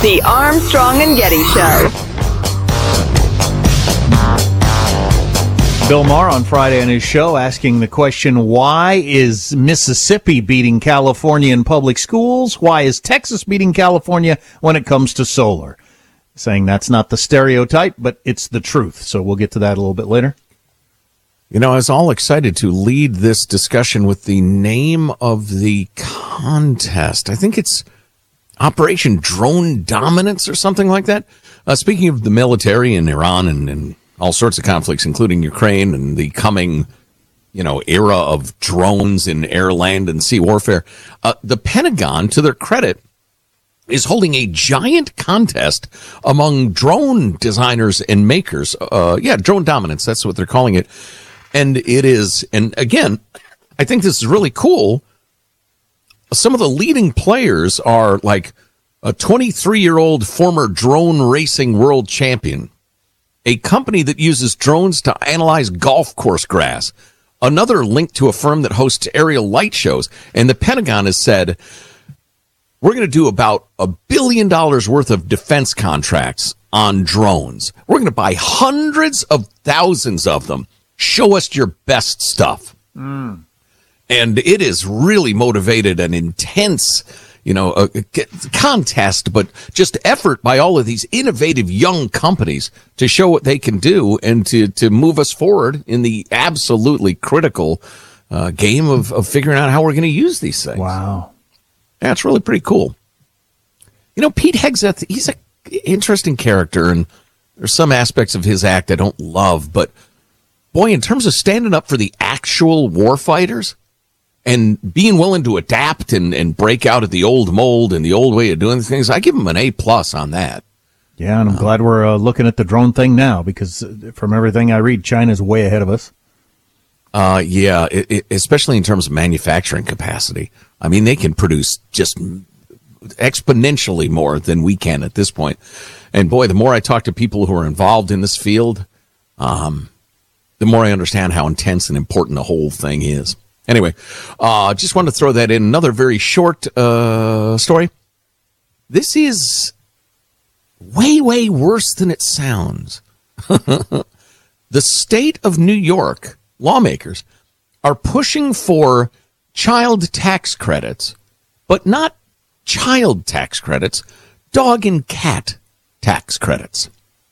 The Armstrong and Getty Show. Bill Maher on Friday on his show asking the question, why is Mississippi beating California in public schools? Why is Texas beating California when it comes to solar? Saying that's not the stereotype, but it's the truth. So we'll get to that a little bit later. You know, I was all excited to lead this discussion with the name of the contest. I think it's Operation Drone Dominance or something like that. Speaking of the military in Iran and all sorts of conflicts, including Ukraine and the coming, era of drones in air, land, and sea warfare, the Pentagon, to their credit, is holding a giant contest among drone designers and makers. Drone Dominance, that's what they're calling it. And it is, and again, I think this is really cool. Some of the leading players are like a 23-year-old former drone racing world champion, a company that uses drones to analyze golf course grass, another linked to a firm that hosts aerial light shows, and the Pentagon has said, we're going to do about $1 billion worth of defense contracts on drones. We're going to buy hundreds of thousands of them. Show us your best stuff. And it is really motivated an intense, a contest, but just effort by all of these innovative young companies to show what they can do and to move us forward in the absolutely critical game of figuring out how we're going to use these things. Wow. Yeah, it's really pretty cool. Pete Hegseth, he's an interesting character, and there's some aspects of his act I don't love, but boy, in terms of standing up for the actual warfighters and being willing to adapt and break out of the old mold and the old way of doing things, I give him an A+ on that. Yeah, and I'm glad we're looking at the drone thing now, because from everything I read, China's way ahead of us. Especially in terms of manufacturing capacity. I mean, they can produce just exponentially more than we can at this point. And boy, the more I talk to people who are involved in this field, the more I understand how intense and important the whole thing is. Anyway, just wanted to throw that in. Another very short story. This is way, way worse than it sounds. The state of New York lawmakers are pushing for child tax credits, but not child tax credits, dog and cat tax credits.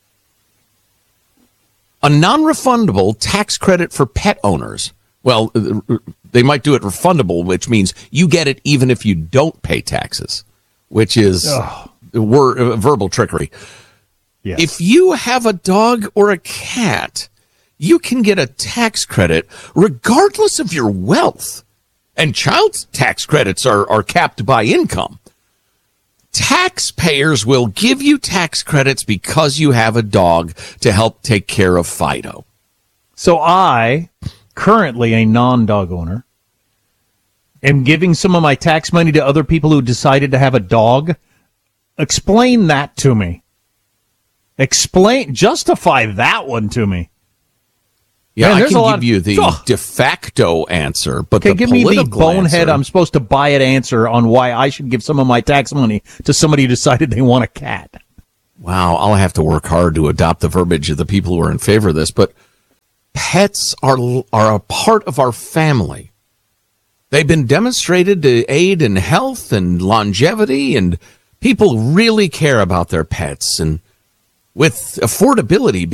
A non-refundable tax credit for pet owners. Well, they might do it refundable, which means you get it even if you don't pay taxes, which is verbal trickery. Yes. If you have a dog or a cat, you can get a tax credit regardless of your wealth. And child tax credits are capped by income. Taxpayers will give you tax credits because you have a dog to help take care of Fido. So I, currently a non-dog owner, am giving some of my tax money to other people who decided to have a dog. Explain that to me. Justify that one to me. Yeah, Man, I can give you the de facto answer, but the give me the bonehead answer, I'm supposed to buy it answer on why I should give some of my tax money to somebody who decided they want a cat. Wow, I'll have to work hard to adopt the verbiage of the people who are in favor of this, but pets are a part of our family. They've been demonstrated to aid in health and longevity, and people really care about their pets. And with affordability